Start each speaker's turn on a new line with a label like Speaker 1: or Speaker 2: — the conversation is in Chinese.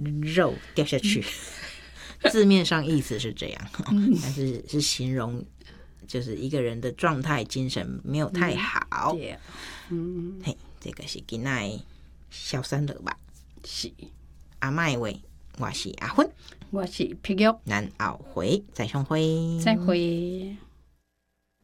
Speaker 1: 肉掉下去。字面上意思是这样，但是形容就是一个人的状态精神没有太好。嘿，这个是今仔的小三乐吧。
Speaker 2: 是
Speaker 1: 阿麦话，我是阿芬，
Speaker 2: 我是碧玉，
Speaker 1: 咱后回再相会。
Speaker 2: 再会。